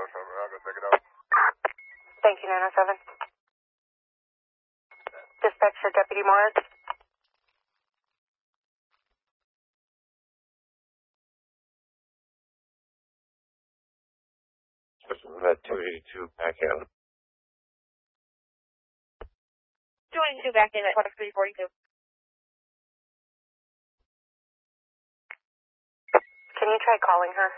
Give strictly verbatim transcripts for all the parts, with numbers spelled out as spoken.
seven, I'll go check it out. Thank you, nine oh seven. Dispatch for Deputy Morris. Met two eighty-two back in. two eighty-two back in at twenty-three forty-two. Can you try calling her?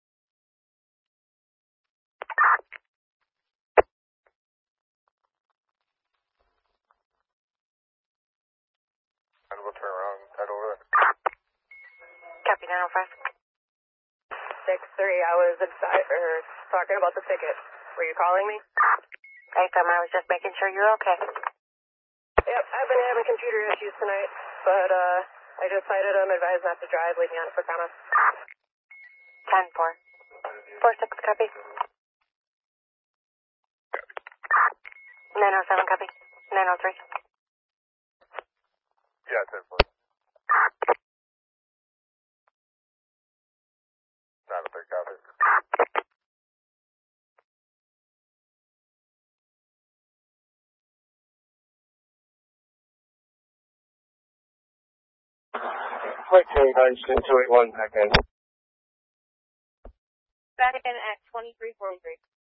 And we'll turn around, head over there. Copy, nine oh five. six three, I was inside, or talking about the ticket. Were you calling me? A F M, I was just making sure you're okay. Yep, I've been having computer issues tonight, but uh, I just cited him, advised not to drive, leave me on for comment. ten four. four six, copy. nine oh seven, copy. nine oh three. Yeah, ten four. nine oh three, copy. Flight two eight one back in. Back in at twenty-three forty-three.